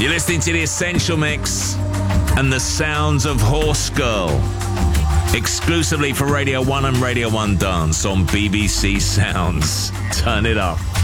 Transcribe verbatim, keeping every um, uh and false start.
You're listening to The Essential Mix and the sounds of Horse Girl, exclusively for Radio one and Radio one Dance on B B C Sounds. Turn it up.